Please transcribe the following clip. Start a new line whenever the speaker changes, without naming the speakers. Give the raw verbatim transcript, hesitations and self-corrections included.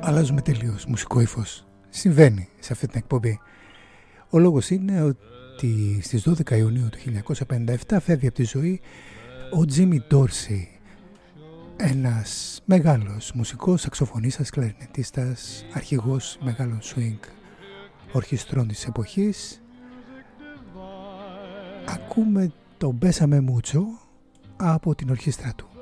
αλλάζουμε τελείως μουσικό ύφος. Συμβαίνει σε αυτή την εκπομπή. Ο λόγος είναι ότι στις δώδεκα Ιουνίου του χίλια εννιακόσια πενήντα επτά φεύγει από τη ζωή ο Τζίμι Ντόρσι, ένας μεγάλος μουσικός, σαξοφωνίστας, κλαρινετίστας, αρχηγός μεγάλων swing ορχιστρών της εποχής. Ακούμε το «Μπέσαμε Μούτσο» από την ορχήστρα του.